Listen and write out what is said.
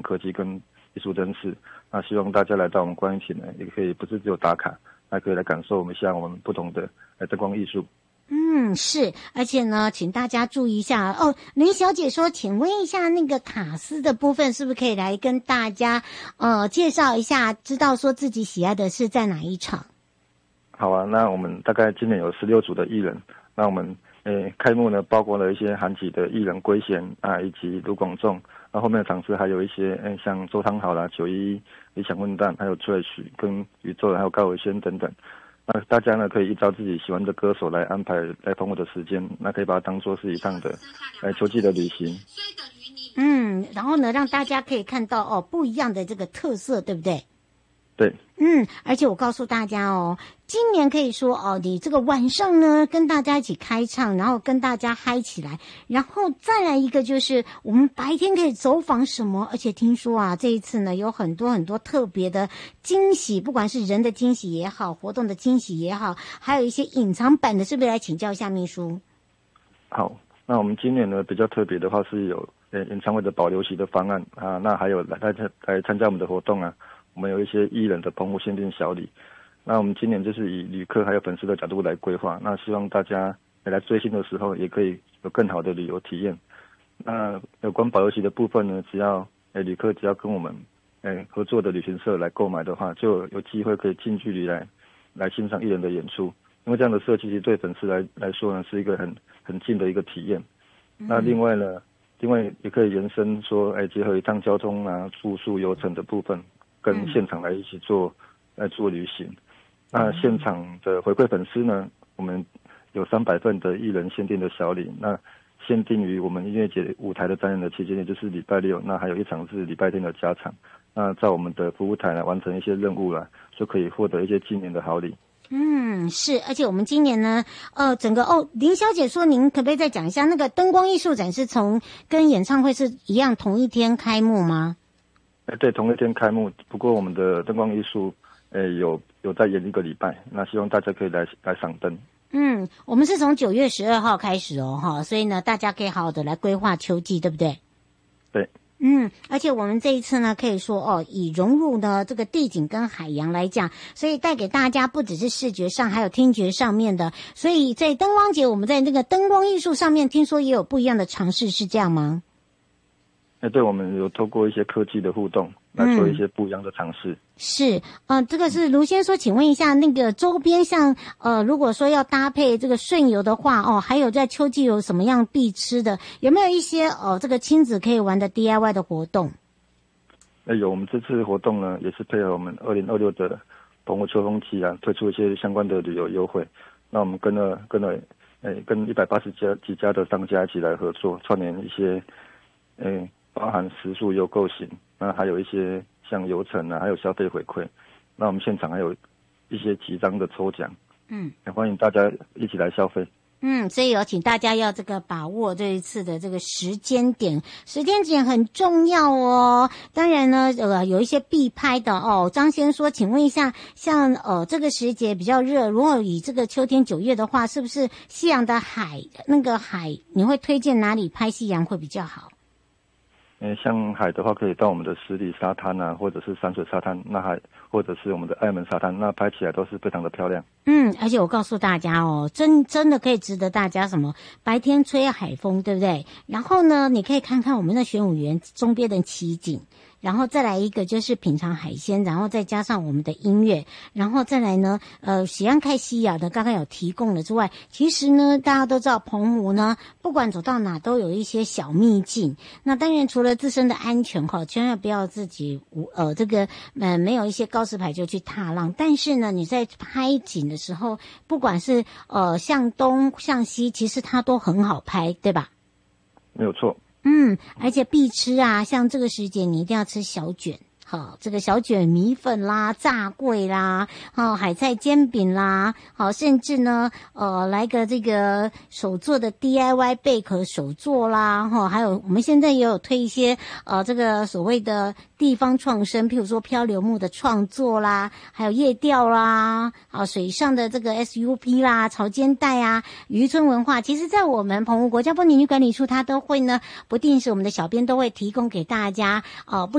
科技跟艺术真实。那希望大家来到我们观音亭呢，也可以不是只有打卡，还可以来感受我们我们不同的灯光艺术。 是，而且呢，请大家注意一下哦。林小姐说，请问一下那个卡司的部分，是不是可以来跟大家介绍一下，知道说自己喜爱的是在哪一场？ 好啊，那我们大概今年有16组的艺人，那我们开幕呢，包括了一些韩籍的艺人圭贤啊，以及卢广仲。那后面的场次还有一些像周汤豪啦、911、理想混蛋，还有Trash跟宇宙，还有高伟轩等等。那大家呢可以依照自己喜欢的歌手来安排来澎湖的时间，那可以把它当作是一趟的秋季的旅行。 然后呢，让大家可以看到不一样的这个特色，对不对？ 对。 而且我告诉大家今年可以说你这个晚上呢跟大家一起开唱，然后跟大家嗨起来，然后再来一个就是我们白天可以走访什么，而且听说这一次呢有很多很多特别的惊喜，不管是人的惊喜也好，活动的惊喜也好，还有一些隐藏版的，是不是来请教一下秘书？ 好，那我们今年呢比较特别的话是有演唱会的保留席的方案啊，那还有来参加我们的活动啊。我们有一些艺人的澎湖限定小礼，那我们今年就是以旅客还有粉丝的角度来规划，那希望大家来追星的时候也可以有更好的旅游体验。那有关保留席的部分呢，只要旅客只要跟我们合作的旅行社来购买的话，就有机会可以近距离来欣赏艺人的演出，因为这样的设计其实对粉丝来说呢是一个很近的一个体验。那另外也可以延伸说结合一趟交通啊、住宿、游程的部分跟现场来一起做旅行。那现场的回馈粉丝呢，我们有300份的艺人限定的小礼，那限定于我们音乐节舞台的展演的期间，也就是礼拜六，那还有一场是礼拜天的加场，那在我们的服务台来完成一些任务啦，就可以获得一些纪念的好礼。 是，而且我们今年呢，整个林小姐说，您可不可以再讲一下那个灯光艺术展是跟演唱会是一样同一天开幕吗？ 对，同一天开幕，不过我们的灯光艺术有再延1个礼拜，那希望大家可以来赏灯。 我们是从9月12号开始所以呢，大家可以好好的来规划秋季，对不对？ 对。 而且我们这一次呢，可以说以融入呢这个地景跟海洋来讲，所以带给大家不只是视觉上，还有听觉上面的。所以在灯光节，我们在那个灯光艺术上面，听说也有不一样的尝试，是这样吗？ 对，我们有透过一些科技的互动来做一些不一样的尝试。 是，这个是卢先说，请问一下，那个周边像如果说要搭配这个顺游的话还有在秋季有什么样必吃的？有没有一些这个亲子可以玩的 DIY 的活动？ 有，我们这次活动呢也是配合我们2026的澎湖秋风季啊，推出一些相关的旅游优惠。那我们跟180几家的商家一起来合作，串联一些包含食宿优购型，那还有一些像游程啊，还有消费回馈。那我们现场还有一些几张的抽奖，欢迎大家一起来消费。 所以请大家要这个把握这一次的这个时间点很重要当然呢，有一些必拍的张先说，请问一下，像这个时节比较热，如果以这个秋天9月的话，是不是夕阳的海你会推荐哪里拍夕阳会比较好？ 像海的话，可以到我们的十里沙滩啊，或者是山水沙滩，或者是我们的爱门沙滩，那拍起来都是非常的漂亮。 而且我告诉大家真的可以值得大家白天吹海风，对不对？然后呢，你可以看看我们的玄武园周边的奇景，然后再来一个就是品尝海鲜，然后再加上我们的音乐，然后再来呢，喜欢看夕阳的刚刚有提供了之外，其实呢，大家都知道澎湖呢，不管走到哪都有一些小秘境。那当然除了自身的安全千万不要自己没有一些高石牌就去踏浪。但是呢，你在拍景的时候，不管是向东向西，其实它都很好拍，对吧？ 没有错。 而且必吃像这个时节你一定要吃小卷。好，这个小卷米粉啦、炸桂啦、海菜煎饼啦，甚至呢，来个这个手做的 DIY 贝壳手做啦，还有我们现在也有推一些这个所谓的地方创生，譬如说漂流木的创作啦，还有夜钓啦，水上的这个 SUP 啦、潮间带啊、渔村文化，其实在我们澎湖国家风景区管理处，它都会呢，不定时我们的小编都会提供给大家